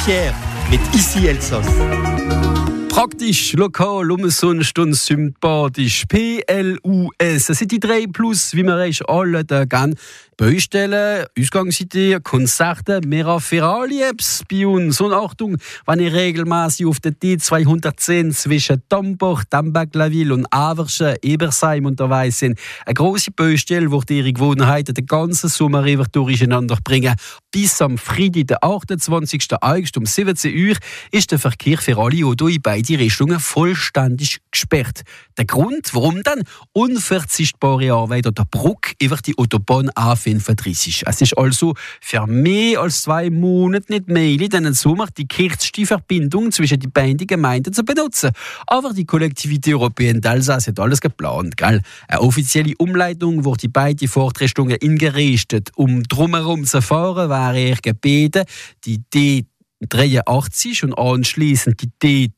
Pierre mit Ici Elsass. Praktisch, lokal, umsonst und sympathisch. PLUS. Das sind die 3 Plus, wie man alle gerne Baustellen, Ausgangsideen, Konzerte, mehr Ferrari-Apps bei uns. Und Achtung, wenn ich regelmäßig auf der D210 zwischen Dambach, Damberg-la-Ville und Averschen, Ebersheim unterwegs sind, eine grosse Baustelle, wo ihre Gewohnheiten den ganzen Sommer durcheinander bringen. Bis am Freitag, den 28. August um 17 Uhr, ist der Verkehr für alle Autos in beide Richtungen vollständig gesperrt. Der Grund, warum dann unverzichtbare Arbeit an der Brücke über die Autobahn A35. Es ist also für mehr als 2 Monate nicht möglich, diesen Sommer die kürzeste Verbindung zwischen den beiden Gemeinden zu benutzen. Aber die Kollektivität Europäenne d'Alsace hat alles geplant. Gell? Eine offizielle Umleitung wurde die beiden Fahrtrichtungen eingerichtet. Um drumherum zu fahren, wäre er gebeten, die D83 und anschliessend die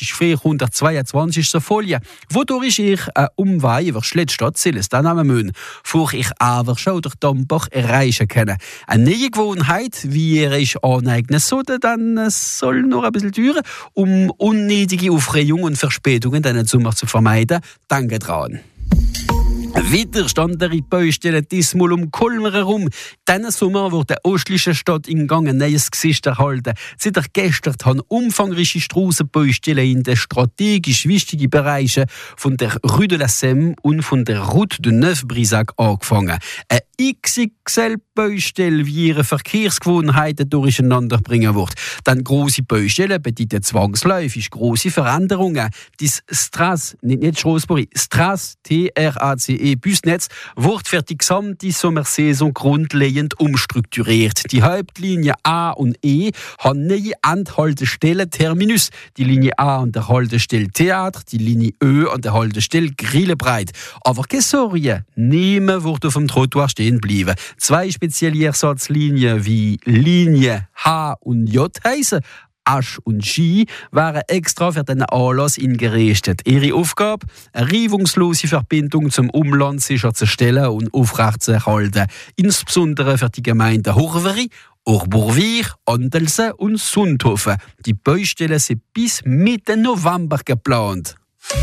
D422 Folie, wodurch ich einen Umweg über Schlettstadt Silestan nehmen muss, bevor ich Averschen oder Dambach erreichen kann. Eine neue Gewohnheit, wie ihr euch aneignen solltet, dann soll noch ein bisschen dauern, um unnötige Aufregung und Verspätungen diesen Sommer zu vermeiden. Danke dran. Wieder stand der Baustelle diesmal um Kolmer herum. Diesen Sommer wurde der östlichen Stadt in Gang ein neues Gesicht erhalten. Seit gestern haben umfangreiche Strassenbaustellen in den strategisch wichtigen Bereichen von der Rue de la Semme und von der Route de Neuf-Brisach angefangen. Eine XXL-Baustelle, wie ihre Verkehrsgewohnheiten durcheinander bringen wird. Denn grosse Baustellen bedeuten zwangsläufig grosse Veränderungen. Das Strasse, nicht Straßburg, Strasse, TRACE-Busnetz, wird für die gesamte Sommersaison grundlegend umstrukturiert. Die Hauptlinien A und E haben neue Endhaltestellen Terminus. Die Linie A an der Haltestelle Theater, die Linie Ö an der Haltestelle Grillebreit. Aber keine Sorge, niemand wird auf dem Trottoir stehen bleiben. 2 spezielle Ersatzlinien wie Linie H und J heißen Asch und Ski waren extra für diesen Anlass eingerichtet. Ihre Aufgabe? Eine reibungslose Verbindung zum Umland sicherzustellen und aufrechtzuerhalten. Insbesondere für die Gemeinden Horveri, Orbourvire, Andelsen und Sundhofen. Die Baustellen sind bis Mitte November geplant.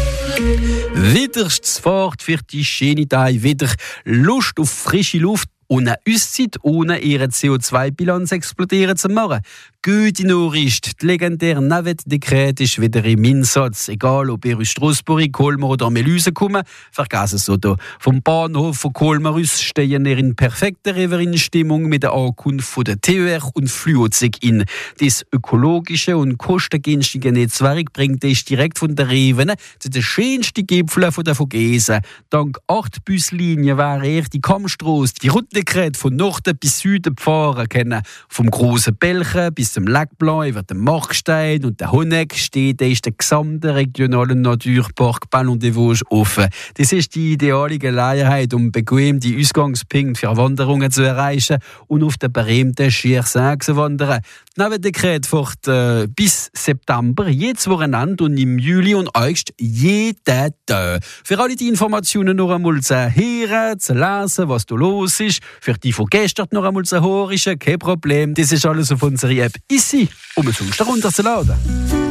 Wieder Fahrt für die schöne Tage, wieder Lust auf frische Luft und eine Auszeit, ohne ihre CO2-Bilanz explodieren zu machen. Gute Nachricht, die legendäre Navette-Dekret ist wieder im Einsatz. Egal, ob ihr aus Straßburg, Kolmar oder Melüse kommen, vergessen es so. Vom Bahnhof von Kolmar aus stehen ihr in perfekter Stimmung mit der Ankunft von der TER und Fluozig in. Das ökologische und kostengünstige Netzwerk bringt es direkt von der Revene zu den schönsten Gipfeln der Vogesen. Dank 8 Buslinien wäre er die Kammstrasse, die Routendekret von Norden bis Süden fahren können. Vom grossen Belchen bis zum Lac Blanc über den Markstein und den Honeck steht der gesamte regionale Naturpark Ballon des Vosges offen. Das ist die ideale Gelegenheit, um bequem die Ausgangspunkte für Wanderungen zu erreichen und auf den berühmten Schiersee zu wandern. Neben Dekret fährt bis September jedes Wochenende und im Juli und August jeden Tag. Für alle die Informationen noch einmal zu hören, zu lesen, was da los ist, für die von gestern noch einmal zu hören, kein Problem. Das ist alles auf unserer App Ici, um es sonst herunterzuladen.